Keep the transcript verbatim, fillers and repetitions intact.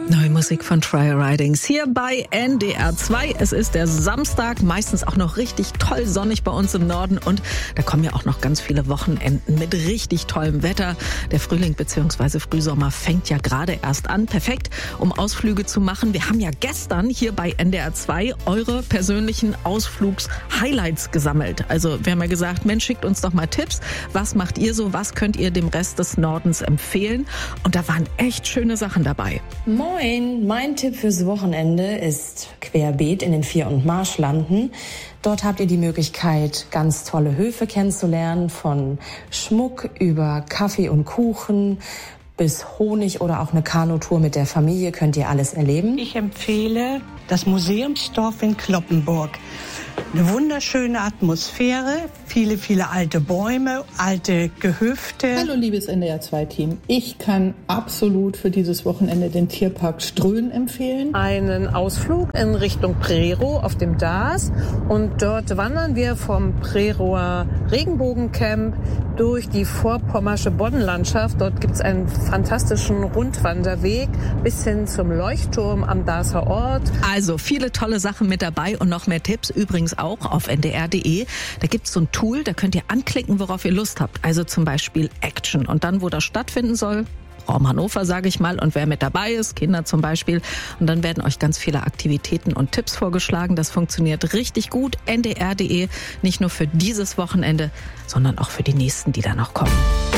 Neue Musik von Trial Ridings hier bei N D R zwei. Es ist der Samstag, meistens auch noch richtig toll sonnig bei uns im Norden und da kommen ja auch noch ganz viele Wochenenden mit richtig tollem Wetter. Der Frühling bzw. Frühsommer fängt ja gerade erst an. Perfekt, um Ausflüge zu machen. Wir haben ja gestern hier bei N D R zwei eure persönlichen Ausflugs-Highlights gesammelt. Also wir haben ja gesagt, Mensch, schickt uns doch mal Tipps. Was macht ihr so? Was könnt ihr dem Rest des Nordens empfehlen? Und da waren echt schöne Sachen dabei. Moin, mein Tipp fürs Wochenende ist querbeet in den Vier- und Marschlanden. Dort habt ihr die Möglichkeit, ganz tolle Höfe kennenzulernen, von Schmuck über Kaffee und Kuchen bis Honig oder auch eine Kanutour mit der Familie könnt ihr alles erleben. Ich empfehle das Museumsdorf in Cloppenburg. Eine wunderschöne Atmosphäre, viele, viele alte Bäume, alte Gehöfte. Hallo liebes N D R zwei Team. Ich kann absolut für dieses Wochenende den Tierpark Ströhen empfehlen. Einen Ausflug in Richtung Prerow auf dem Daas und dort wandern wir vom Prerower Regenbogencamp durch die vorpommersche Boddenlandschaft. Dort gibt es einen fantastischen Rundwanderweg bis hin zum Leuchtturm am Daaser Ort. Also viele tolle Sachen mit dabei und noch mehr Tipps übrigens auch auf N D R punkt de. Da gibt's so ein Tool, da könnt ihr anklicken, worauf ihr Lust habt. Also zum Beispiel Action und dann, wo das stattfinden soll. Raum Hannover, sage ich mal, und wer mit dabei ist, Kinder zum Beispiel. Und dann werden euch ganz viele Aktivitäten und Tipps vorgeschlagen. Das funktioniert richtig gut. N D R punkt de, nicht nur für dieses Wochenende, sondern auch für die nächsten, die da noch kommen.